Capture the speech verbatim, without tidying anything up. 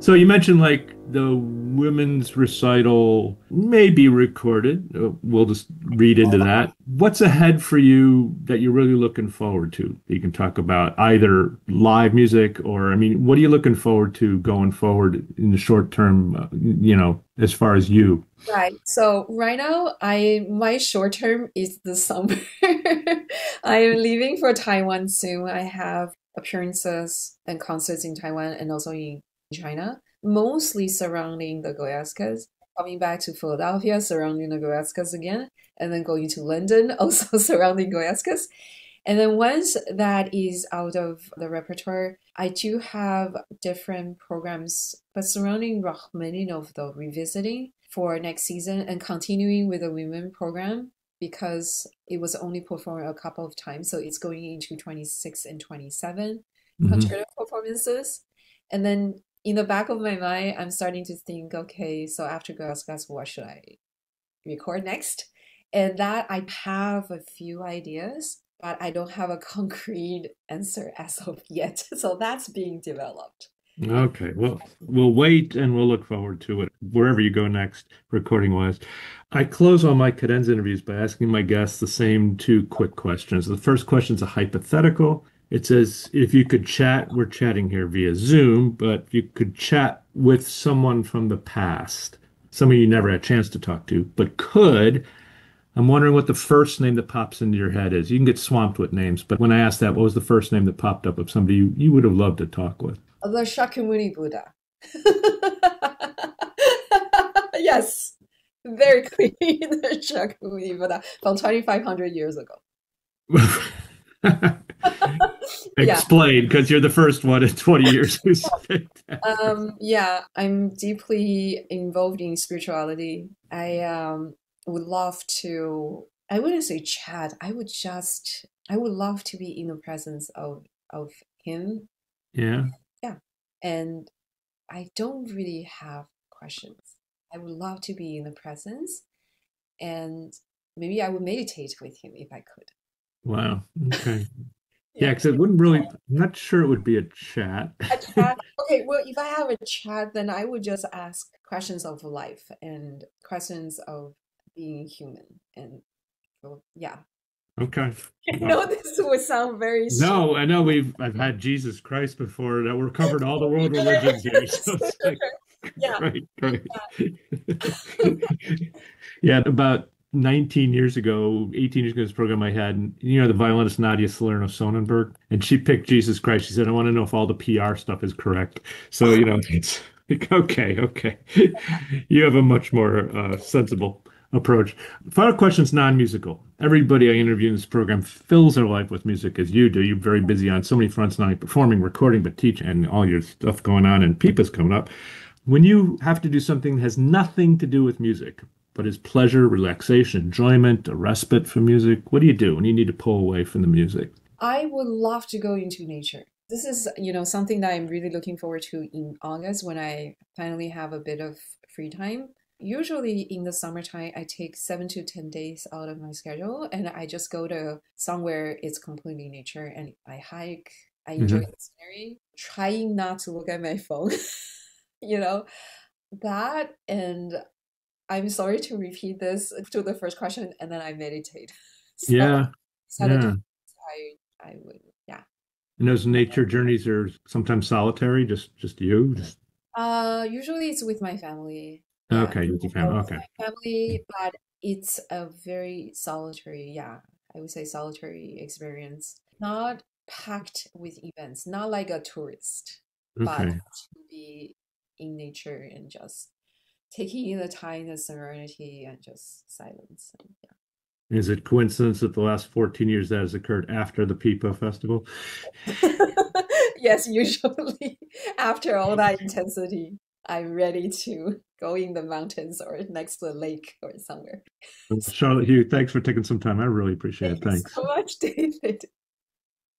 So you mentioned like the women's recital may be recorded. Uh, We'll just read into that. What's ahead for you that you're really looking forward to? You can talk about either live music or, I mean, what are you looking forward to going forward in the short term, uh, you know, as far as you? Right. So right now, I my short term is the summer. I am leaving for Taiwan soon. I have appearances and concerts in Taiwan and also in China, mostly surrounding the Goyaskas. Coming back to Philadelphia, surrounding the Goyaskas again, and then going to London, also surrounding Goyaskas. And then once that is out of the repertoire, I do have different programs, but surrounding Rachmaninoff, though, revisiting for next season and continuing with the women program because it was only performed a couple of times. So it's going into twenty-six and twenty-seven Hmm. concerto performances. And then in the back of my mind, I'm starting to think, okay, so after Girl Scouts, what should I record next? And that I have a few ideas, but I don't have a concrete answer as of yet. So that's being developed. Okay, well, we'll wait and we'll look forward to it wherever you go next, recording wise. I close all my cadenza interviews by asking my guests the same two quick questions. The first question is a hypothetical. It says, if you could chat, we're chatting here via Zoom, but if you could chat with someone from the past, somebody you never had a chance to talk to, but could, I'm wondering what the first name that pops into your head is. You can get swamped with names, but when I asked that, what was the first name that popped up of somebody you, you would have loved to talk with? The Shakyamuni Buddha. Yes, very clean. The Shakyamuni Buddha from twenty-five hundred years ago. Yeah. Explain, because you're the first one in twenty years who's picked that. Um, yeah, I'm deeply involved in spirituality. I um would love to, I wouldn't say chat, I would just, I would love to be in the presence of of him. Yeah. Yeah. And I don't really have questions. I would love to be in the presence and maybe I would meditate with him if I could. Wow. Okay. Yeah, Yeah. because it wouldn't really, I'm not sure it would be a chat. A chat. Okay, well, if I have a chat, then I would just ask questions of life and questions of being human. And well, yeah. Okay. I Well, know this would sound very strange. no, I know we've I've had Jesus Christ before that we're covered all the world religions here. So it's like Yeah. great, great. Yeah, about nineteen years ago, eighteen years ago, this program I had, and you know, the violinist Nadia Salerno Sonnenberg, and she picked Jesus Christ. She said, I want to know if all the P R stuff is correct. So, you know, it's like, okay, okay. You have a much more uh, sensible approach. Final question's non-musical. Everybody I interview in this program fills their life with music as you do. You're very busy on so many fronts, not only performing, recording, but teaching, and all your stuff going on, and P I Pa's coming up. When you have to do something that has nothing to do with music, but is pleasure, relaxation, enjoyment, a respite from music, what do you do when you need to pull away from the music? I would love to go into nature. This is, you know, something that I'm really looking forward to in August when I finally have a bit of free time. Usually in the summertime, I take seven to ten days out of my schedule and I just go to somewhere it's completely nature and I hike. I enjoy Hmm. the scenery, trying not to look at my phone, you know, that. And I'm sorry to repeat this to the first question, and then I meditate. So, Yeah, Saturday, yeah. I I would, yeah. And those nature journeys are sometimes solitary, just just you. Just Uh, usually it's with my family. Yeah, okay, with your I family. go with Okay. my family, but it's a very solitary, yeah, I would say solitary experience. Not packed with events, not like a tourist, but Okay. to be in nature and just taking in the time, the serenity, and just silence. And, Is it coincidence that the last fourteen years that has occurred after the P I P A festival? yeah. Yes, usually after all that intensity, I'm ready to go in the mountains or next to a lake or somewhere. Charlotte Hugh, thanks for taking some time. I really appreciate Thank it. you Thanks. so much, David.